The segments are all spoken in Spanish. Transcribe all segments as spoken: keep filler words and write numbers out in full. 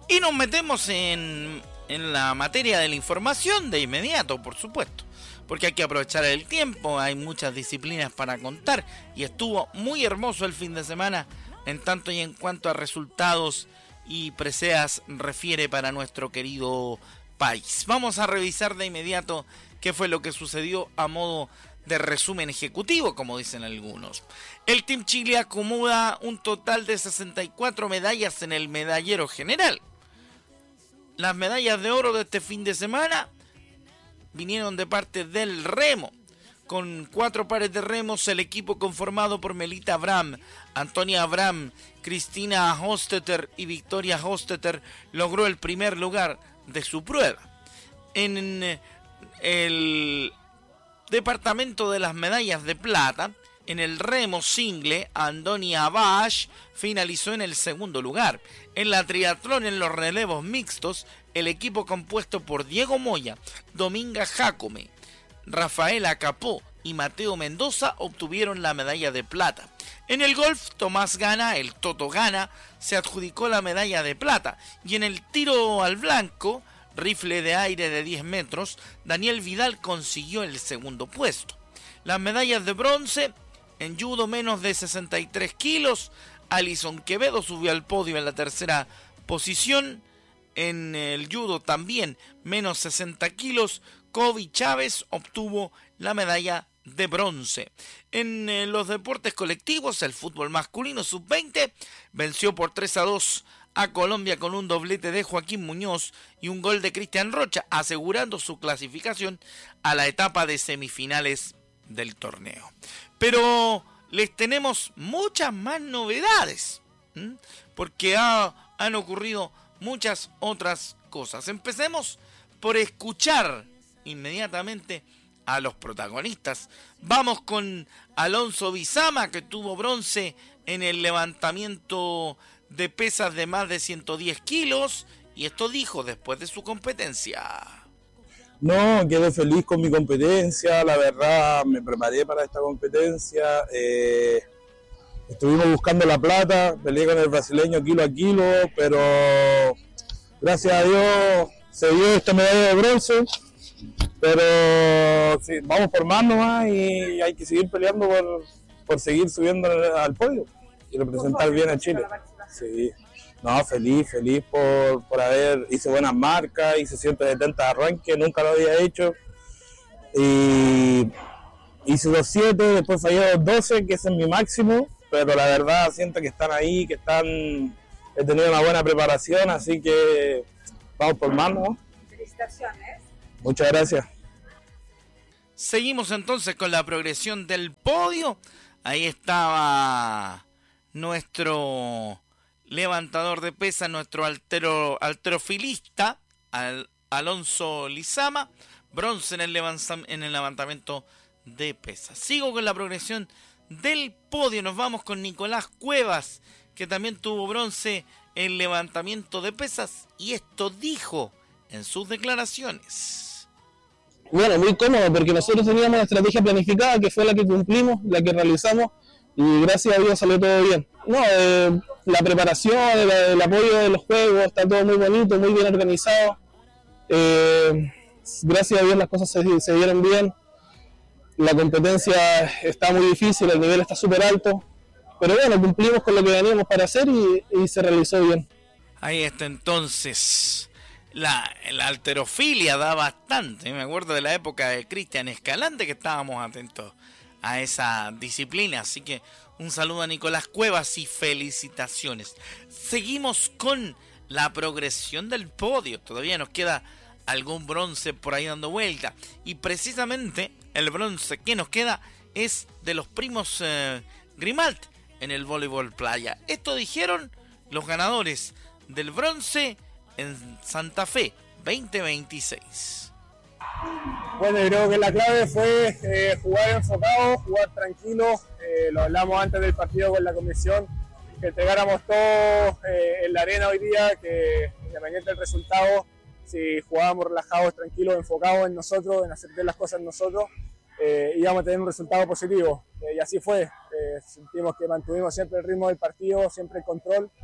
Y nos metemos en, en la materia de la información de inmediato, por supuesto. Porque hay que aprovechar el tiempo, hay muchas disciplinas para contar. Y estuvo muy hermoso el fin de semana en tanto y en cuanto a resultados y preseas refiere para nuestro querido país. Vamos a revisar de inmediato qué fue lo que sucedió a modo de resumen ejecutivo, como dicen algunos. El Team Chile acumula un total de sesenta y cuatro medallas en el medallero general. Las medallas de oro de este fin de semana vinieron de parte del remo. Con cuatro pares de remos, el equipo conformado por Melita Abram, Antonia Abram, Cristina Hostetter y Victoria Hostetter logró el primer lugar de su prueba. En el departamento de las medallas de plata, en el remo single, Antonia Bash finalizó en el segundo lugar. En la triatlón en los relevos mixtos, el equipo compuesto por Diego Moya, Dominga Jacome, Rafaela Capó y Mateo Mendoza obtuvieron la medalla de plata. En el golf, Tomás Gana, el Toto Gana, se adjudicó la medalla de plata. Y en el tiro al blanco, rifle de aire de diez metros, Daniel Vidal consiguió el segundo puesto. Las medallas de bronce, en judo menos de sesenta y tres kilos, Alison Quevedo subió al podio en la tercera posición. En el judo también menos sesenta kilos, Kobe Chávez obtuvo la medalla de bronce. En eh, los deportes colectivos, el fútbol masculino sub veinte venció por tres a dos a Colombia con un doblete de Joaquín Muñoz y un gol de Cristian Rocha, asegurando su clasificación a la etapa de semifinales del torneo. Pero les tenemos muchas más novedades, ¿m? porque ha, han ocurrido muchas otras cosas. Empecemos por escuchar inmediatamente a los protagonistas. Vamos con Alonso Bizama, que tuvo bronce en el levantamiento de pesas de más de ciento diez kilos, y esto dijo después de su competencia. No, quedé feliz con mi competencia, la verdad me preparé para esta competencia, eh, estuvimos buscando la plata, peleé con el brasileño kilo a kilo, pero gracias a Dios se dio esta medalla de bronce, pero sí, vamos por más nomás y hay que seguir peleando por, por seguir subiendo al podio y representar bien a Chile. Sí. No, feliz, feliz por, por haber, hice buenas marcas, hice ciento setenta de arranque, nunca lo había hecho. Y hice dos siete, después fallé dos doce, que ese es mi máximo, pero la verdad siento que están ahí, que están, he tenido una buena preparación, así que vamos por más, ¿no? Felicitaciones. Muchas gracias. Seguimos entonces con la progresión del podio. Ahí estaba nuestro levantador de pesas, nuestro altero, alterofilista, Al, Alonso Lizama, bronce en el, en el levantamiento de pesas. Sigo con la progresión del podio, nos vamos con Nicolás Cuevas, que también tuvo bronce en levantamiento de pesas, y esto dijo en sus declaraciones. Bueno, muy cómodo, porque nosotros teníamos una estrategia planificada, que fue la que cumplimos, la que realizamos, y gracias a Dios salió todo bien. No, eh, la preparación, el, el apoyo de los juegos, está todo muy bonito, muy bien organizado. Eh, gracias a Dios las cosas se, se dieron bien. La competencia está muy difícil, el nivel está súper alto. Pero bueno, cumplimos con lo que veníamos para hacer y, y se realizó bien. Ahí está entonces. La, la halterofilia da bastante. Me acuerdo de la época de Cristian Escalante que estábamos atentos a esa disciplina. Así que un saludo a Nicolás Cuevas y felicitaciones. Seguimos con la progresión del podio. Todavía nos queda algún bronce por ahí dando vuelta. Y precisamente el bronce que nos queda es de los primos eh, Grimalt en el voleibol playa. Esto dijeron los ganadores del bronce en Santa Fe veinte veintiséis. Bueno, yo creo que la clave fue eh, jugar enfocado, jugar tranquilo. Eh, lo hablamos antes del partido con la comisión, que entregáramos todo eh, en la arena hoy día, que independiente del resultado, si jugábamos relajados, tranquilos, enfocados en nosotros, en hacer bien las cosas nosotros, eh, íbamos a tener un resultado positivo. Eh, y así fue. Eh, sentimos que mantuvimos siempre el ritmo del partido, siempre el control.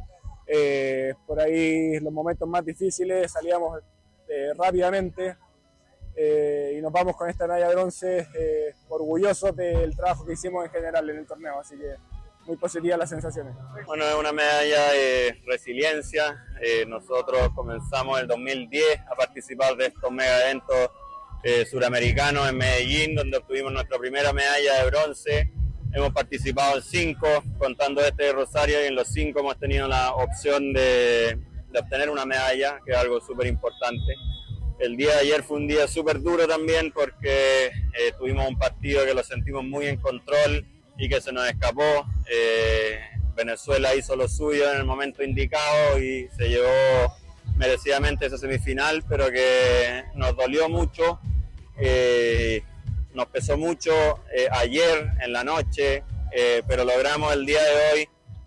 eh, por ahí los momentos más difíciles salíamos eh, rápidamente eh, y nos vamos con esta medalla de bronce eh, orgullosos del trabajo que hicimos en general en el torneo, así que muy positivas las sensaciones. Bueno, es una medalla de resiliencia. Eh, nosotros comenzamos en el dos mil diez a participar de estos mega eventos eh, suramericanos en Medellín, donde obtuvimos nuestra primera medalla de bronce. Hemos participado en cinco, contando este de Rosario, y en los cinco hemos tenido la opción de, de obtener una medalla, que es algo súper importante. El día de ayer fue un día súper duro también porque eh, tuvimos un partido que lo sentimos muy en control y que se nos escapó. Eh, Venezuela hizo lo suyo en el momento indicado y se llevó merecidamente esa semifinal, pero que nos dolió mucho, eh, nos pesó mucho eh, ayer en la noche, eh, pero logramos el día de hoy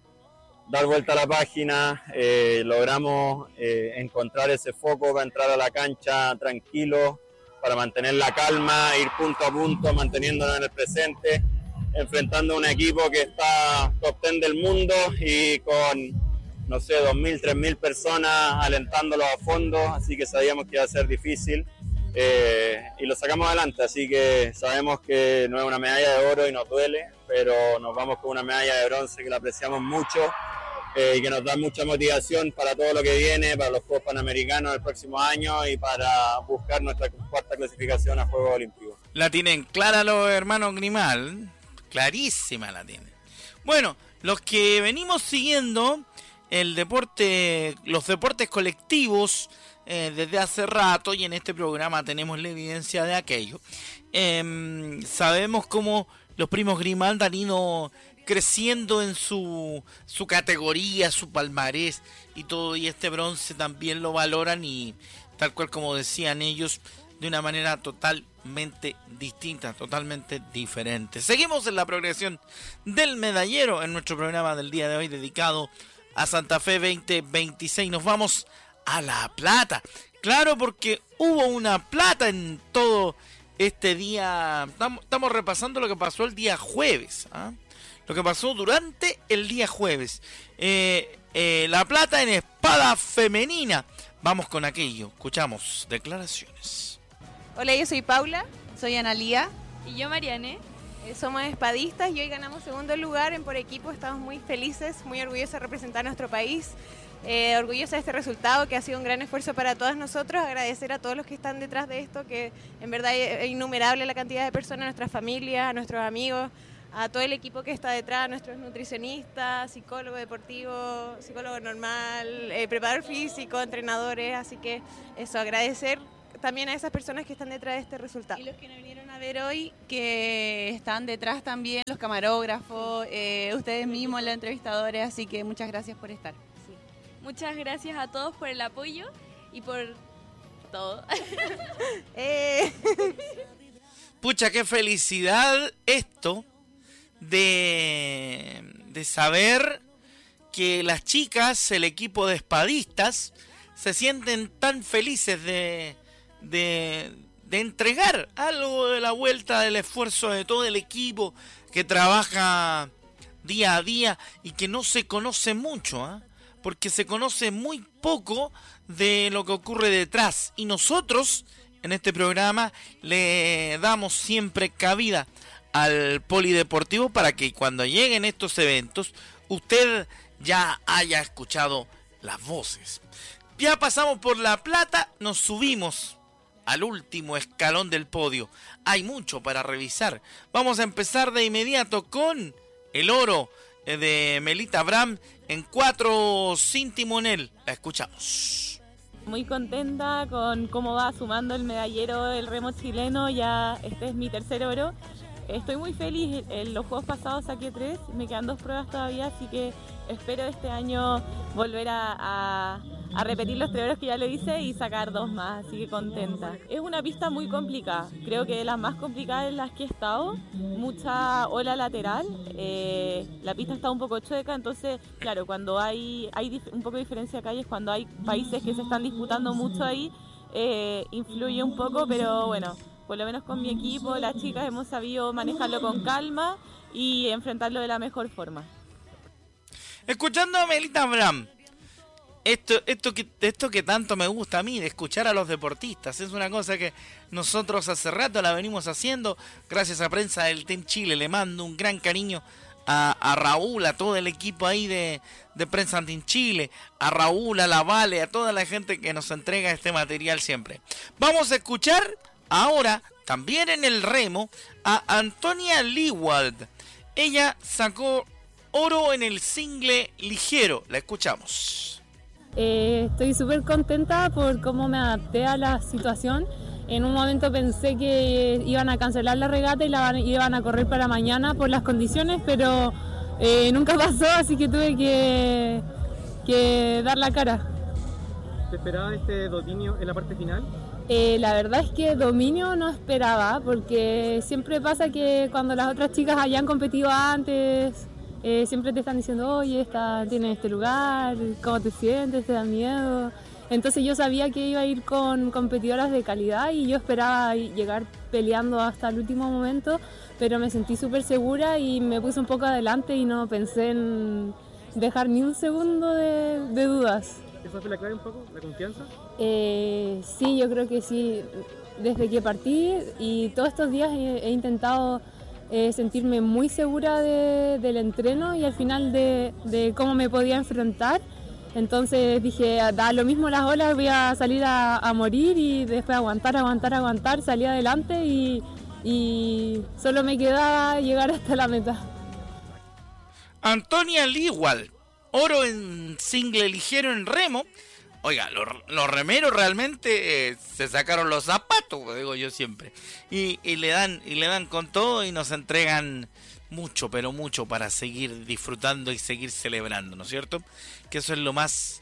dar vuelta a la página, eh, logramos eh, encontrar ese foco para entrar a la cancha tranquilo, para mantener la calma, ir punto a punto, manteniéndonos en el presente, enfrentando a un equipo que está top ten del mundo y con, no sé, dos mil, tres mil personas alentándolos a fondo, así que sabíamos que iba a ser difícil eh, y lo sacamos adelante, así que sabemos que no es una medalla de oro y nos duele, pero nos vamos con una medalla de bronce que la apreciamos mucho eh, y que nos da mucha motivación para todo lo que viene, para los Juegos Panamericanos del próximo año y para buscar nuestra cuarta clasificación a Juegos Olímpicos. La tienen clara los hermanos Grimal. Clarísima la tiene. Bueno, los que venimos siguiendo el deporte, los deportes colectivos eh, desde hace rato, y en este programa tenemos la evidencia de aquello. Eh, sabemos cómo los primos Grimaldi han ido creciendo en su, su categoría, su palmarés y todo, y este bronce también lo valoran y tal cual como decían ellos, de una manera totalmente distinta, totalmente diferente. Seguimos en la progresión del medallero en nuestro programa del día de hoy dedicado a Santa Fe veinte veintiséis. Nos vamos a La Plata. Claro, porque hubo una plata en todo este día. Estamos, estamos repasando lo que pasó el día jueves, ¿ah? Lo que pasó durante el día jueves. Eh, eh, La Plata en espada femenina. Vamos con aquello. Escuchamos declaraciones. Hola, yo soy Paula. Soy Analía. Y yo, Mariane. Eh, somos espadistas y hoy ganamos segundo lugar en por equipo. Estamos muy felices, muy orgullosos de representar a nuestro país. Eh, orgullosos de este resultado que ha sido un gran esfuerzo para todos nosotros. Agradecer a todos los que están detrás de esto, que en verdad es innumerable la cantidad de personas, a nuestra familia, a nuestros amigos, a todo el equipo que está detrás, nuestros nutricionistas, psicólogo deportivo, psicólogo normal, eh, preparador físico, entrenadores. Así que eso, agradecer también a esas personas que están detrás de este resultado. Y los que nos vinieron a ver hoy, que están detrás también, los camarógrafos, eh, ustedes mismos, los entrevistadores, así que muchas gracias por estar. Sí. Muchas gracias a todos por el apoyo y por todo. eh. Pucha, qué felicidad esto de, de saber que las chicas, el equipo de espadistas, se sienten tan felices de... De, de entregar algo de la vuelta del esfuerzo de todo el equipo que trabaja día a día y que no se conoce mucho, ¿eh? Porque se conoce muy poco de lo que ocurre detrás, y nosotros en este programa le damos siempre cabida al polideportivo para que cuando lleguen estos eventos usted ya haya escuchado las voces. Ya pasamos por La Plata, nos subimos al último escalón del podio. Hay mucho para revisar. Vamos a empezar de inmediato con el oro de Melita Abram en cuatro sin timonel. La escuchamos. Muy contenta con cómo va sumando el medallero del remo chileno. Ya este es mi tercer oro. Estoy muy feliz. En los juegos pasados saqué tres. Me quedan dos pruebas todavía, así que espero este año volver a, a, a repetir los tres oros que ya lo hice y sacar dos más, así que contenta. Es una pista muy complicada, creo que de las más complicadas en las que he estado, mucha ola lateral, eh, la pista está un poco chueca, entonces claro, cuando hay, hay dif- un poco de diferencia de calles, cuando hay países que se están disputando mucho ahí, eh, influye un poco, pero bueno, por lo menos con mi equipo, las chicas hemos sabido manejarlo con calma y enfrentarlo de la mejor forma. Escuchando a Melita Abram, Esto, esto, que, esto que tanto me gusta a mí, de escuchar a los deportistas, es una cosa que nosotros hace rato la venimos haciendo, gracias a Prensa del Team Chile. Le mando un gran cariño a, a Raúl, a todo el equipo ahí de, de Prensa Team Chile, a Raúl, a la Vale, a toda la gente que nos entrega este material siempre. Vamos a escuchar ahora, también en el remo, a Antonia Leewald. Ella sacó oro en el single ligero. La escuchamos. Eh, estoy súper contenta por cómo me adapté a la situación. En un momento pensé que iban a cancelar la regata y la van, iban a correr para mañana por las condiciones, pero eh, nunca pasó, así que tuve que, que dar la cara. ¿Te esperaba este dominio en la parte final? Eh, la verdad es que dominio no esperaba, porque siempre pasa que cuando las otras chicas hayan competido antes, Eh, siempre te están diciendo, oye, esta, tienes este lugar, ¿cómo te sientes? ¿Te da miedo? Entonces yo sabía que iba a ir con competidoras de calidad y yo esperaba llegar peleando hasta el último momento, pero me sentí súper segura y me puse un poco adelante y no pensé en dejar ni un segundo de, de dudas. ¿Eso fue la clave un poco, la confianza? Eh, sí, yo creo que sí. Desde que partí y todos estos días he, he intentado Eh, sentirme muy segura de, del entreno y al final de, de cómo me podía enfrentar. Entonces dije, da lo mismo las olas, voy a salir a, a morir y después aguantar, aguantar, aguantar, salí adelante y, y solo me quedaba llegar hasta la meta. Antonia Leewald, oro en single ligero en remo. Oiga, los, los remeros realmente eh, se sacaron los zapatos, digo yo siempre. Y, y, le dan, y le dan con todo y nos entregan mucho, pero mucho para seguir disfrutando y seguir celebrando, ¿no es cierto? Que eso es lo más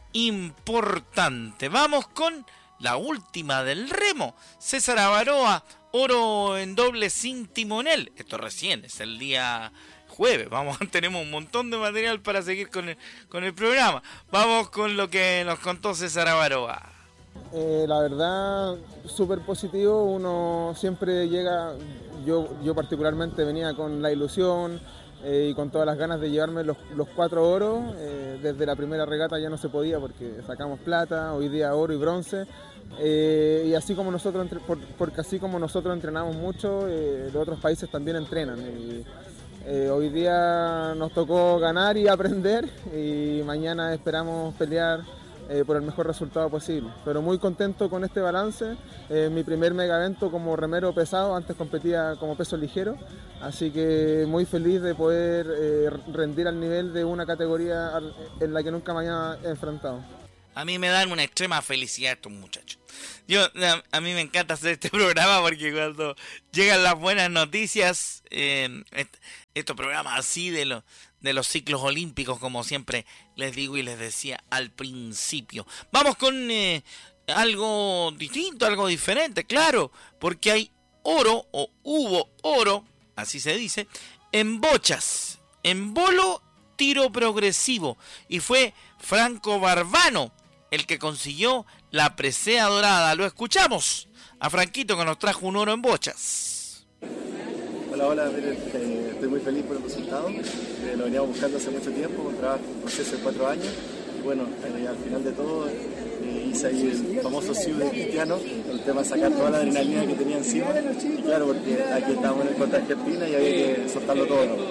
importante. Vamos con la última del remo. César Avaroa, oro en doble sin timonel. Esto recién es el día jueves. Vamos, tenemos un montón de material para seguir con el, con el programa. Vamos con lo que nos contó César Avaroa. Eh, la verdad, súper positivo. Uno siempre llega, yo, yo particularmente venía con la ilusión eh, y con todas las ganas de llevarme los, los cuatro oros. Eh, desde la primera regata ya no se podía porque sacamos plata, hoy día oro y bronce. Eh, y así como nosotros, por, porque así como nosotros entrenamos mucho, eh, los otros países también entrenan. Y, Eh, hoy día nos tocó ganar y aprender y mañana esperamos pelear eh, por el mejor resultado posible. Pero muy contento con este balance, eh, mi primer mega evento como remero pesado, antes competía como peso ligero, así que muy feliz de poder eh, rendir al nivel de una categoría en la que nunca me había enfrentado. A mí me dan una extrema felicidad estos muchachos. Yo, a, a mí me encanta hacer este programa porque cuando llegan las buenas noticias, eh, est- estos programas así de, lo, de los ciclos olímpicos, como siempre les digo y les decía al principio. Vamos con eh, algo distinto, algo diferente, claro, porque hay oro, o hubo oro, así se dice, en bochas, en bolo tiro progresivo, y fue Franco Barbano el que consiguió la presea dorada. Lo escuchamos a Franquito, que nos trajo un oro en bochas. Hola, hola, miren, eh, estoy muy feliz por el resultado. Eh, lo veníamos buscando hace mucho tiempo, un trabajo, proceso de cuatro años. Y bueno, eh, al final de todo eh, hice ahí el famoso Siu de Cristiano, el tema de sacar toda la adrenalina que tenía encima. Y claro, porque aquí estábamos en contra de Argentina y había que soltarlo todo, ¿no?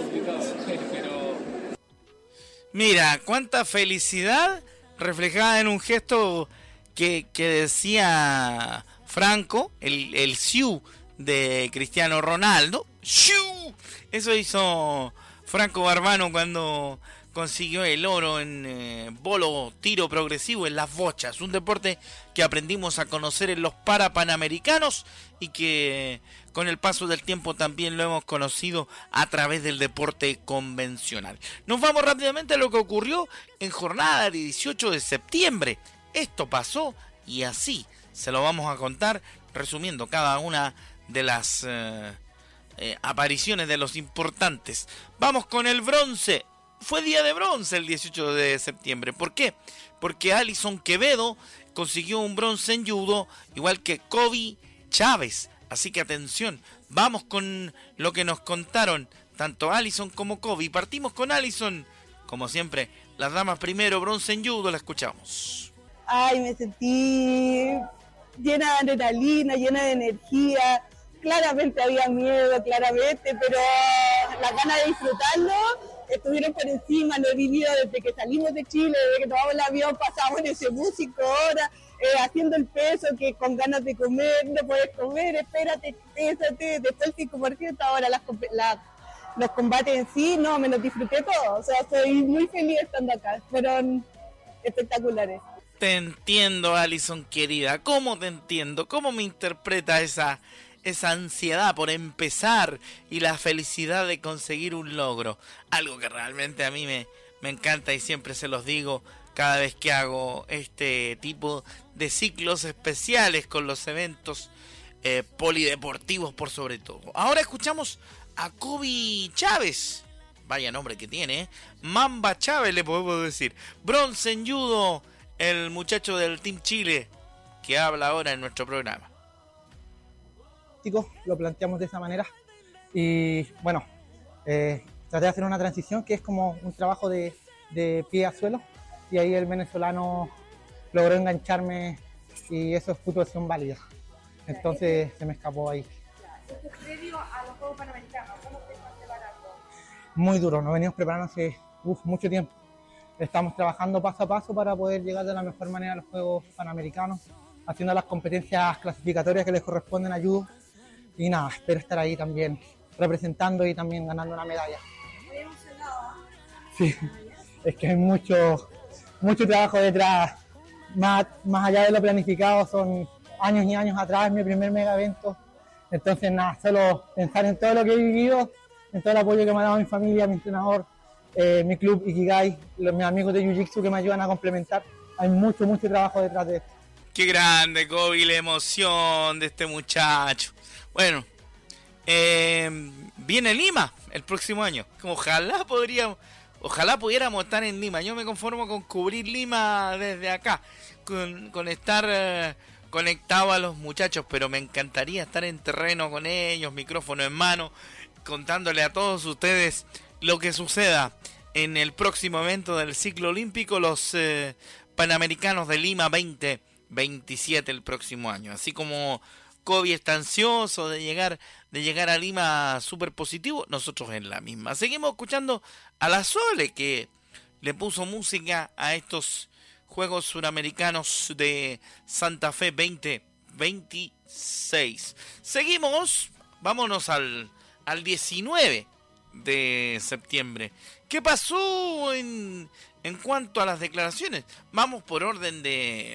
Mira, cuánta felicidad reflejada en un gesto que, que decía Franco, el, el Siu de Cristiano Ronaldo. ¡Siu! Eso hizo Franco Barbano cuando consiguió el oro en eh, bolo tiro progresivo en las bochas, un deporte que aprendimos a conocer en los Parapanamericanos y que con el paso del tiempo también lo hemos conocido a través del deporte convencional. Nos vamos rápidamente a lo que ocurrió en jornada de dieciocho de septiembre. Esto pasó y así se lo vamos a contar, resumiendo cada una de las eh, eh, apariciones de los importantes. Vamos con el bronce. Fue día de bronce el dieciocho de septiembre. ¿Por qué? Porque Alison Quevedo consiguió un bronce en judo, igual que Kobe Chávez. Así que atención, vamos con lo que nos contaron tanto Alison como Kobe. Partimos con Alison, como siempre, Las damas primero, bronce en judo, la escuchamos. Ay, me sentí llena de adrenalina, llena de energía. Claramente había miedo, claramente, pero las ganas de disfrutarlo estuvieron por encima. Lo he vivido desde que salimos de Chile, desde que tomamos el avión, pasamos en ese bus cinco horas, eh, haciendo el peso, que con ganas de comer, no puedes comer, espérate, pésate, después el cinco por ciento, ahora las, la, los combates en sí, no, me los disfruté todos. O sea, estoy muy feliz estando acá, fueron espectaculares. Te entiendo, Alison querida, ¿cómo te entiendo? ¿Cómo me interpreta esa... esa ansiedad por empezar y la felicidad de conseguir un logro? Algo que realmente a mí me, me encanta y siempre se los digo cada vez que hago este tipo de ciclos especiales con los eventos eh, polideportivos por sobre todo. Ahora escuchamos a Kobe Chávez. Vaya nombre que tiene, ¿eh? Mamba Chávez le podemos decir. Bronce en judo, el muchacho del Team Chile que habla ahora en nuestro programa. Lo planteamos de esa manera y bueno, eh, traté de hacer una transición que es como un trabajo de, de pie a suelo, y ahí el venezolano logró engancharme y eso es puntuación válida, entonces se me escapó ahí. Previo a los Juegos Panamericanos, ¿cómo te estás preparando? Muy duro, nos venimos preparando hace uf, mucho tiempo, estamos trabajando paso a paso para poder llegar de la mejor manera a los Juegos Panamericanos, haciendo las competencias clasificatorias que les corresponden a judo. Y nada, espero estar ahí también representando y también ganando una medalla. Muy emocionada. Sí, es que hay mucho, mucho trabajo detrás. Más, más allá de lo planificado, son años y años atrás, es mi primer mega evento. Entonces nada, solo pensar en todo lo que he vivido, en todo el apoyo que me ha dado mi familia, mi entrenador, eh, mi club Ikigai, los, mis amigos de Jiu-Jitsu que me ayudan a complementar. Hay mucho, mucho trabajo detrás de esto. Qué grande, Kobe, la emoción de este muchacho. Bueno, eh, viene Lima el próximo año. Ojalá podríamos, ojalá pudiéramos estar en Lima. Yo me conformo con cubrir Lima desde acá, con, con estar eh, conectado a los muchachos, pero me encantaría estar en terreno con ellos, micrófono en mano, contándole a todos ustedes lo que suceda en el próximo evento del ciclo olímpico, los eh, Panamericanos de Lima veinte veintisiete el próximo año. Así como Kobe está ansioso de llegar, de llegar a Lima súper positivo, nosotros en la misma. Seguimos escuchando a la Sole, que le puso música a estos Juegos Suramericanos de Santa Fe veinte veintiséis. Seguimos, vámonos al, al diecinueve de septiembre. ¿Qué pasó en, en cuanto a las declaraciones? Vamos por orden de...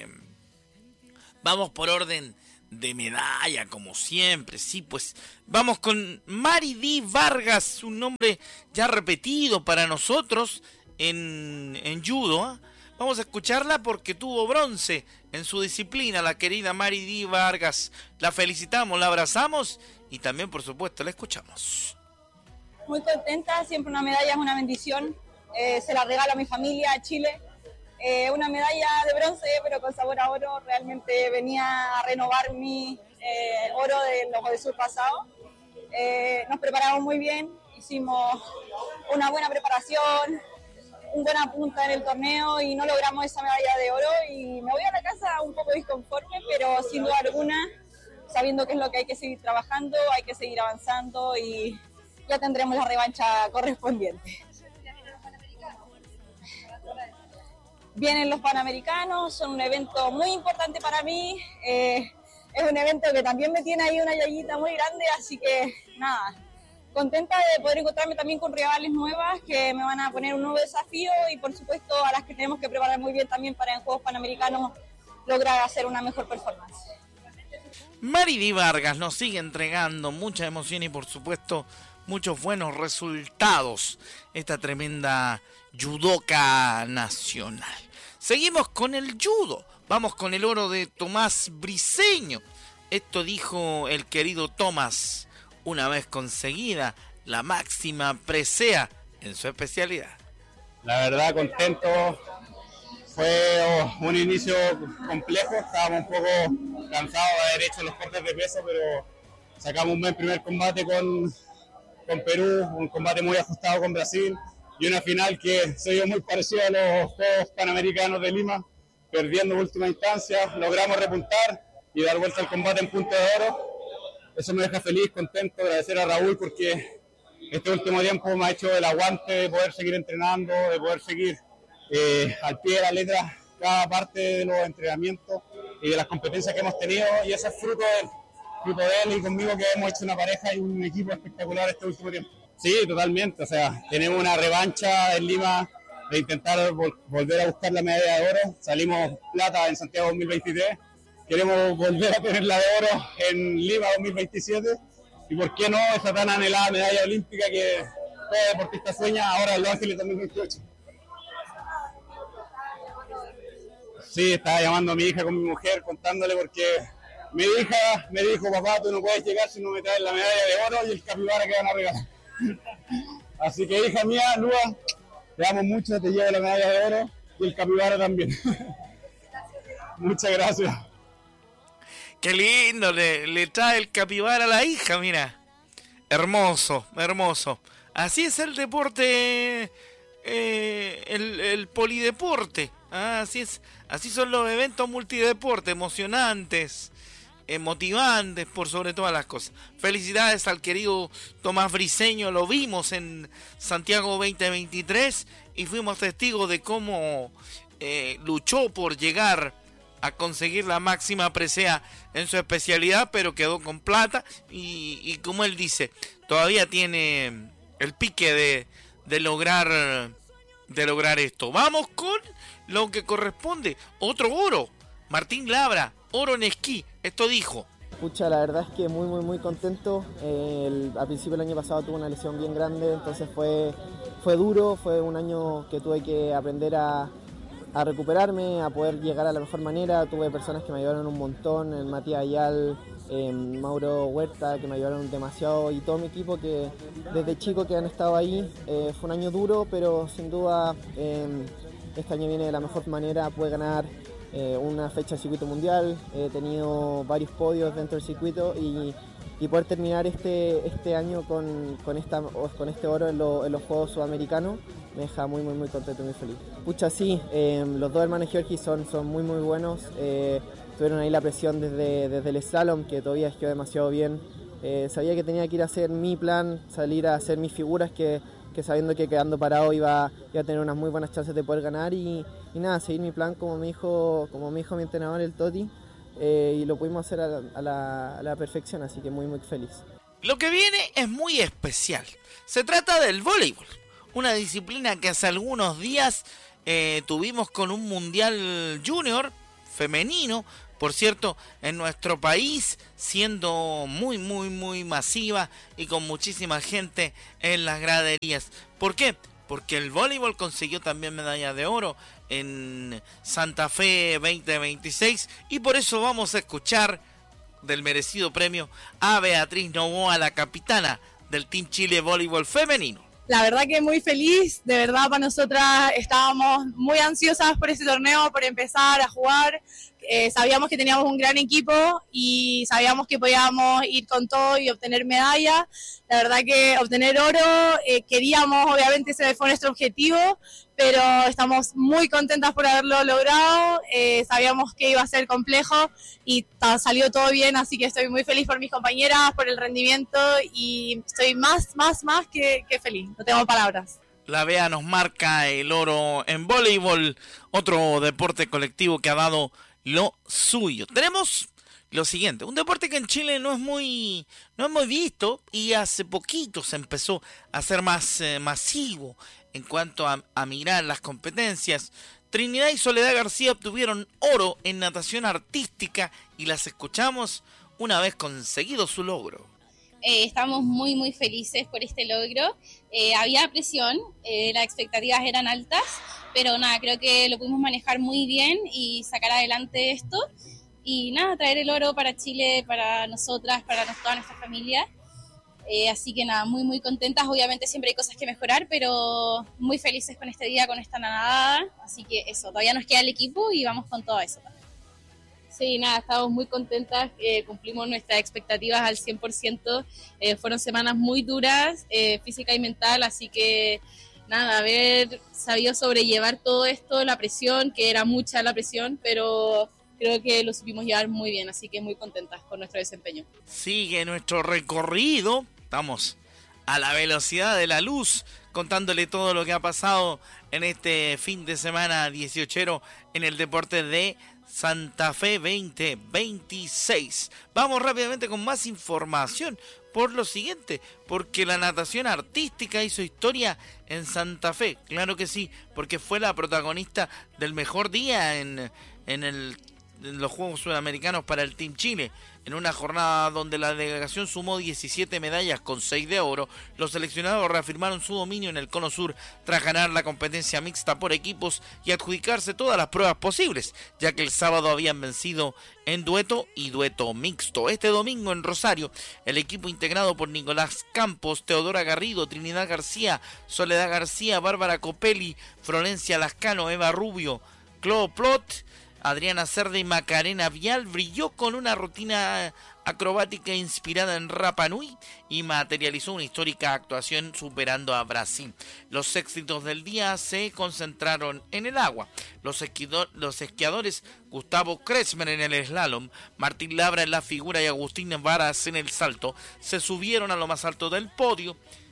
Vamos por orden de medalla, como siempre, sí, pues vamos con Mari Di Vargas, un nombre ya repetido para nosotros en, en judo, ¿eh? Vamos a escucharla porque tuvo bronce en su disciplina, la querida Mari Di Vargas. La felicitamos, la abrazamos y también, por supuesto, la escuchamos. Muy contenta, siempre una medalla es una bendición, eh, se la regalo a mi familia, a Chile. Eh, una medalla de bronce, pero con sabor a oro. Realmente venía a renovar mi eh, oro de los Juegos Sur pasado. Eh, nos preparamos muy bien, hicimos una buena preparación, un buen apunte en el torneo y no logramos esa medalla de oro. Y me voy a la casa un poco disconforme, pero sin duda alguna, sabiendo que es lo que hay que seguir trabajando, hay que seguir avanzando y ya tendremos la revancha correspondiente. Vienen los Panamericanos, son un evento muy importante para mí, eh, es un evento que también me tiene ahí una llagita muy grande, así que nada, contenta de poder encontrarme también con rivales nuevas que me van a poner un nuevo desafío y por supuesto a las que tenemos que preparar muy bien también para en Juegos Panamericanos lograr hacer una mejor performance. Mari Di Vargas nos sigue entregando mucha emoción y por supuesto muchos buenos resultados, esta tremenda judoka nacional. Seguimos con el judo, vamos con el oro de Tomás Briceño. Esto dijo el querido Tomás, una vez conseguida la máxima presea en su especialidad. La verdad contento, fue oh, un inicio complejo, estábamos un poco cansados de haber hecho los cortes de peso, pero sacamos un buen primer combate con, con Perú, un combate muy ajustado con Brasil. y una final que se dio muy parecida a los Juegos Panamericanos de Lima, perdiendo en última instancia, logramos repuntar y dar vuelta al combate en punto de oro. Eso me deja feliz, contento, agradecer a Raúl porque este último tiempo me ha hecho el aguante de poder seguir entrenando, de poder seguir eh, al pie de la letra cada parte de los entrenamientos y de las competencias que hemos tenido, y ese es fruto de él, fruto de él y conmigo, que hemos hecho una pareja y un equipo espectacular este último tiempo. Sí, totalmente, o sea, tenemos una revancha en Lima de intentar vol volver a buscar la medalla de oro. Salimos plata en Santiago dos mil veintitrés, queremos volver a tener la de oro en Lima dos mil veintisiete, y por qué no esa tan anhelada medalla olímpica que todo deportista sueña ahora en Los Ángeles dos mil veintiocho. Sí, estaba llamando a mi hija con mi mujer, contándole porque mi hija me dijo: papá, tú no puedes llegar si no me traes la medalla de oro y el capibara que van a regalar. Así que, hija mía, Lua, te amo mucho, te llevo la medalla de oro y el capibara también. Muchas gracias. Qué lindo, le, le trae el capibara a la hija, mira. Hermoso, hermoso. Así es el deporte, eh, el, el polideporte. Ah, así es, así son los eventos multideporte, emocionantes, eh, motivantes por sobre todas las cosas. Felicidades al querido Tomás Briceño, lo vimos en Santiago veinte veintitrés y fuimos testigos de cómo eh, luchó por llegar a conseguir la máxima presea en su especialidad, pero quedó con plata y, y como él dice, todavía tiene el pique de, de lograr de lograr esto. Vamos con lo que corresponde, otro oro. Martín Labra, oro en esquí. Esto dijo: pucha, la verdad es que muy muy muy contento. Eh, el, al principio del año pasado tuve una lesión bien grande, entonces fue, fue duro, fue un año que tuve que aprender a, a recuperarme, a poder llegar a la mejor manera. Tuve personas que me ayudaron un montón, el Matías Ayal, eh, Mauro Huerta, que me ayudaron demasiado, y todo mi equipo que desde chico que han estado ahí. Eh, fue un año duro, pero sin duda eh, este año viene de la mejor manera. Pude ganar eh, una fecha de circuito mundial, he tenido varios podios dentro del circuito y, y poder terminar este, este año con, con, esta, con este oro en, lo, en los Juegos Sudamericanos me deja muy muy muy contento y muy feliz. Pucha, sí, eh, los dos hermanos Giorgi son, son muy muy buenos, eh, tuvieron ahí la presión desde, desde el slalom, que todavía esquió demasiado bien. Eh, sabía que tenía que ir a hacer mi plan, salir a hacer mis figuras, que, que sabiendo que quedando parado iba, iba a tener unas muy buenas chances de poder ganar y, y nada, seguir mi plan como me dijo, como me dijo mi entrenador, el Toti, eh, y lo pudimos hacer a la, a, la, a la perfección, así que muy muy feliz. Lo que viene es muy especial. Se trata del voleibol, una disciplina que hace algunos días eh, tuvimos con un mundial junior femenino, por cierto, en nuestro país, siendo muy, muy, muy masiva y con muchísima gente en las graderías. ¿Por qué? Porque el voleibol consiguió también medalla de oro en Santa Fe veinte veintiséis y por eso vamos a escuchar del merecido premio a Beatriz Novoa, la capitana del Team Chile Voleibol Femenino. La verdad que muy feliz, de verdad para nosotras estábamos muy ansiosas por ese torneo, por empezar a jugar. Eh, sabíamos que teníamos un gran equipo y sabíamos que podíamos ir con todo y obtener medallas. La verdad que obtener oro, eh, queríamos, obviamente ese fue nuestro objetivo, pero estamos muy contentas por haberlo logrado. Eh, sabíamos que iba a ser complejo y salió todo bien, así que estoy muy feliz por mis compañeras, por el rendimiento y estoy más, más, más que, que feliz. No tengo palabras. La Bea nos marca el oro en voleibol, otro deporte colectivo que ha dado lo suyo. Tenemos lo siguiente, un deporte que en Chile no es muy no es muy visto y hace poquito se empezó a hacer más eh, masivo en cuanto a, a mirar las competencias. Trinidad y Soledad García obtuvieron oro en natación artística y las escuchamos una vez conseguido su logro. Eh, estamos muy muy felices por este logro. Eh, había presión, eh, las expectativas eran altas, pero nada, creo que lo pudimos manejar muy bien y sacar adelante esto. Y nada, traer el oro para Chile, para nosotras, para toda nuestra familia. Eh, así que nada, muy muy contentas. Obviamente siempre hay cosas que mejorar, pero muy felices con este día, con esta nadada. Así que eso, todavía nos queda el equipo y vamos con todo eso también. Sí, nada, estamos muy contentas, eh, cumplimos nuestras expectativas al cien por ciento, eh, fueron semanas muy duras, eh, física y mental, así que nada, haber sabido sobrellevar todo esto, la presión, que era mucha la presión, pero creo que lo supimos llevar muy bien, así que muy contentas con nuestro desempeño. Sigue nuestro recorrido, estamos a la velocidad de la luz, contándole todo lo que ha pasado en este fin de semana dieciochero en el deporte de Santa Fe veinte veintiséis. Vamos rápidamente con más información por lo siguiente, porque la natación artística hizo historia en Santa Fe, claro que sí, porque fue la protagonista del mejor día en, en, el, en los Juegos Sudamericanos para el Team Chile. En una jornada donde la delegación sumó diecisiete medallas con seis de oro, los seleccionados reafirmaron su dominio en el Cono Sur tras ganar la competencia mixta por equipos y adjudicarse todas las pruebas posibles, ya que el sábado habían vencido en dueto y dueto mixto. Este domingo en Rosario, el equipo integrado por Nicolás Campos, Teodora Garrido, Trinidad García, Soledad García, Bárbara Copelli, Florencia Lascano, Eva Rubio, Clo Plot, Adriana Cerda y Macarena Vial brilló con una rutina acrobática inspirada en Rapa Nui y materializó una histórica actuación superando a Brasil. Los éxitos del día se concentraron en el agua. Los, esquiador, los esquiadores Gustavo Kretschmer en el slalom, Martín Labra en la figura y Agustín Varas en el salto se subieron a lo más alto del podio.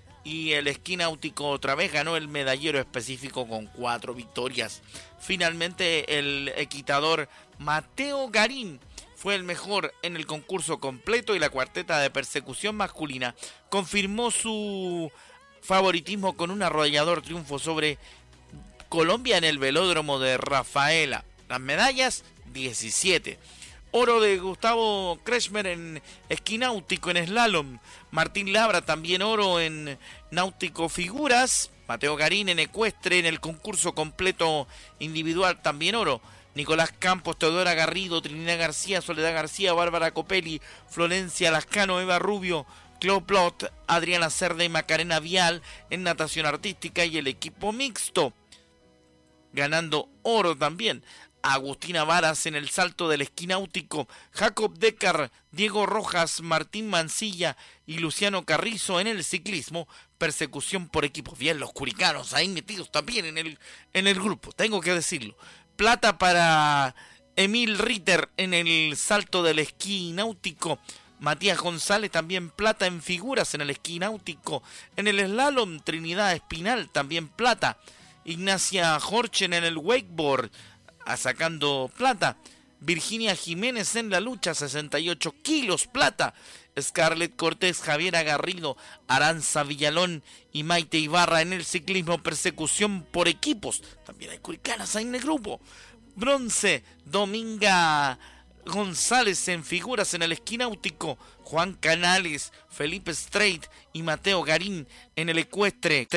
Y el esquí náutico otra vez ganó el medallero específico con cuatro victorias. Finalmente el equitador Mateo Garín fue el mejor en el concurso completo y la cuarteta de persecución masculina confirmó su favoritismo con un arrollador triunfo sobre Colombia en el velódromo de Rafaela. Las medallas, diecisiete. Oro de Gustavo Kretschmer en esquí náutico en slalom. Martín Labra también oro en náutico figuras. Mateo Garín en ecuestre en el concurso completo individual también oro. Nicolás Campos, Teodora Garrido, Trinidad García, Soledad García, Bárbara Copelli, Florencia Lascano, Eva Rubio, Clo Plot, Adriana Cerda y Macarena Vial en natación artística y el equipo mixto. Ganando oro también. Agustina Varas en el salto del esquí náutico, Jacob Decker, Diego Rojas, Martín Mancilla y Luciano Carrizo en el ciclismo, persecución por equipos. Bien, los curicanos ahí metidos también en el, en el grupo, tengo que decirlo. Plata para Emil Ritter en el salto del esquí náutico, Matías González también plata en figuras en el esquí náutico, en el slalom Trinidad Espinal también plata, Ignacia Horchen en el wakeboard, sacando plata. Virginia Jiménez en la lucha, sesenta y ocho kilos plata. Scarlett Cortés, Javiera Garrido, Aranza Villalón y Maite Ibarra en el ciclismo persecución por equipos. También hay curicanas ahí en el grupo. Bronce, Dominga González en figuras en el esquí náutico. Juan Canales, Felipe Strait y Mateo Garín en el ecuestre.